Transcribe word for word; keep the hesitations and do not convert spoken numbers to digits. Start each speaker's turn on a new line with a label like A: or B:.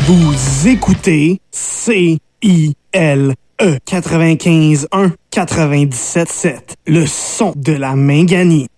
A: Vous écoutez C I L E quatre-vingt-quinze un quatre-vingt-dix-sept sept, le son de la Minganie.